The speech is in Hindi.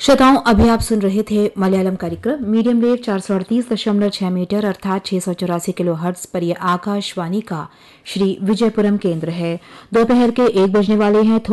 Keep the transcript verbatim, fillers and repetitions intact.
श्रोताओं, अभी आप सुन रहे थे मलयालम कार्यक्रम मीडियम वेव चार सौ अड़तीस दशमलव छह मीटर अर्थात छह सौ चौरासी किलो हर्ट्ज पर यह आकाशवाणी का श्री विजयपुरम केंद्र है। दोपहर के एक बजने वाले हैं।